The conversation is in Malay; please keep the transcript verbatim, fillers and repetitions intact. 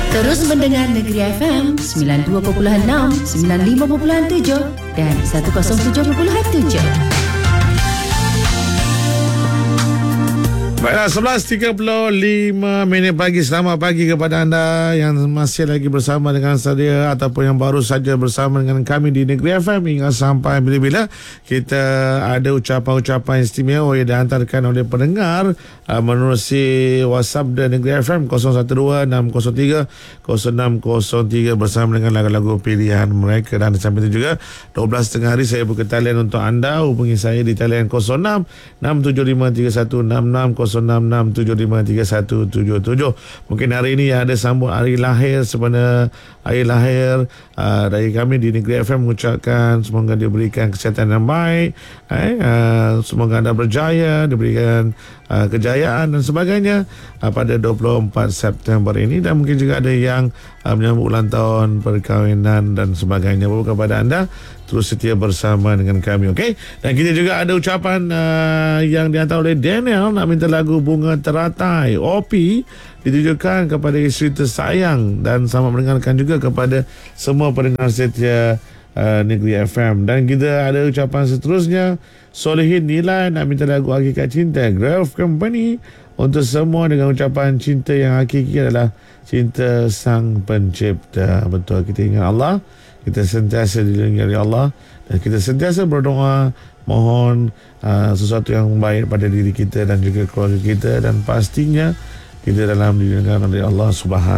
Terus mendengar Negeri F M sembilan puluh dua perpuluhan enam, sembilan puluh lima perpuluhan tujuh dan seratus tujuh perpuluhan tujuh. Baiklah, sebelas tiga puluh lima minit pagi. Selamat pagi kepada anda yang masih lagi bersama dengan saya ataupun yang baru saja bersama dengan kami di Negeri F M hingga sampai bila-bila. Kita ada ucapan-ucapan istimewa yang dihantarkan oleh pendengar uh, menerusi WhatsApp dan Negeri F M kosong satu dua enam kosong tiga kosong enam kosong tiga bersama dengan lagu-lagu pilihan mereka. Dan sampai itu juga dua belas tengah hari saya buka talian untuk anda. Hubungi saya di talian kosong enam enam tujuh lima tiga satu enam enam kosong enam enam tujuh lima tiga satu tujuh tujuh. Mungkin hari ini ada sambut hari lahir sebenarnya hari lahir uh, dari kami di Negeri F M mengucapkan semoga diberikan kesihatan yang baik, eh, uh, semoga anda berjaya, diberikan uh, kejayaan dan sebagainya uh, pada dua puluh empat September ini. Dan mungkin juga ada yang uh, menyambut ulang tahun perkahwinan dan sebagainya. Bapak kepada anda terus setia bersama dengan kami, okey? Dan kita juga ada ucapan uh, yang dihantar oleh Daniel nak minta lagu Bunga Teratai O P ditujukan kepada isteri tersayang dan sama mendengarkan juga kepada semua pendengar setia uh, Negeri F M. Dan kita ada ucapan seterusnya, Solehin Nilai nak minta lagu Hakikat Cinta Grove Company untuk semua dengan ucapan cinta yang hakiki adalah cinta Sang Pencipta. Betul, kita ingat Allah, kita sentiasa dilindungi oleh Allah dan kita sentiasa berdoa mohon uh, sesuatu yang baik pada diri kita dan juga keluarga kita, dan pastinya kita dalam dilindungi oleh Allah Subhanahu